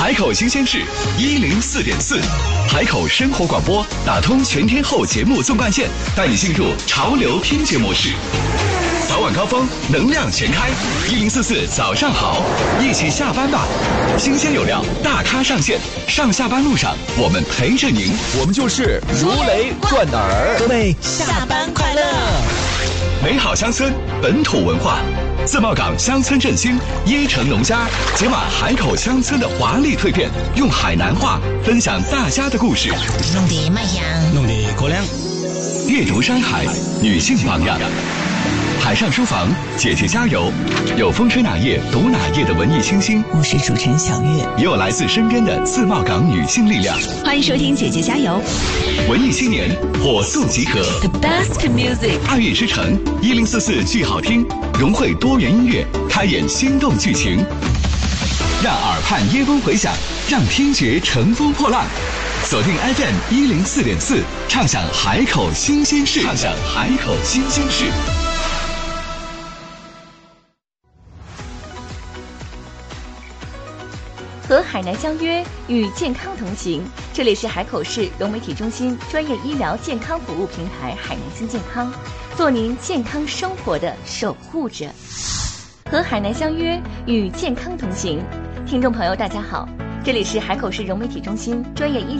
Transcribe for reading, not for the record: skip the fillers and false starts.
海口新鲜事104.4，海口生活广播打通全天候节目纵贯线，带你进入潮流听觉模式。早晚高峰，能量全开，1044早上好，一起下班吧！新鲜有料，大咖上线，上下班路上我们陪着您， 我们就是如雷贯耳。 各位下班快乐！ 美好乡村，本土文化。自贸港乡村振兴，椰城农家解码海口乡村的华丽蜕变，用海南话分享大家的故事， 弄得卖香， 弄得过亮。 阅读山海，女性榜样。海上书房，姐姐加油！有风吹哪页读哪页的文艺清新， 我是主持人小月， 也有来自身边的自贸港女性力量。 欢迎收听姐姐加油！ 文艺青年火速集合 ，The best music， 爱乐之城1044剧好听，融汇多元音乐，开演心动剧情，让耳畔耶风回响，让听觉乘风破浪。锁定 FM 104.4，畅享海口新鲜事，畅享海口新鲜事。 和海南相约，与健康同行。这里是海口市融媒体中心专业医疗健康服务平台海南新健康，做您健康生活的守护者。和海南相约，与健康同行。听众朋友大家好，这里是海口市融媒体中心专业医疗